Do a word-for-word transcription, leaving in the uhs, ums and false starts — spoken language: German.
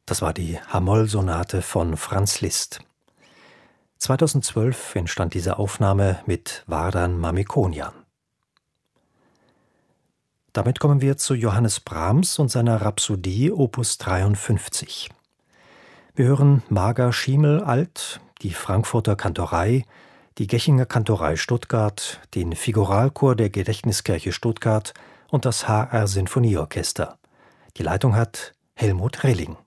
Das war die H-Moll-Sonate von Franz Liszt. zweitausendzwölf entstand diese Aufnahme mit Vardan Mamikonian. Damit kommen wir zu Johannes Brahms und seiner Rhapsodie Opus dreiundfünfzig. Wir hören Marga Schiemel alt, die Frankfurter Kantorei, die Gechinger Kantorei Stuttgart, den Figuralchor der Gedächtniskirche Stuttgart und das H R Sinfonieorchester. Die Leitung hat Helmut Rilling.